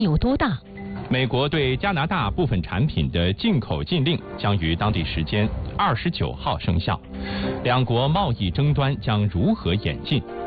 有多大？ 美国对加拿大部分产品的进口禁令将于当地时间29号生效，两国贸易争端将如何演进？